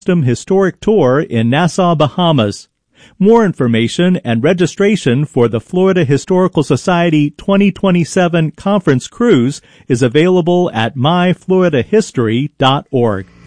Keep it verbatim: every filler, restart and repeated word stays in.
Historic Tour in Nassau, Bahamas. More information and registration for the Florida Historical Society twenty twenty-seven Conference Cruise is available at my florida history dot org.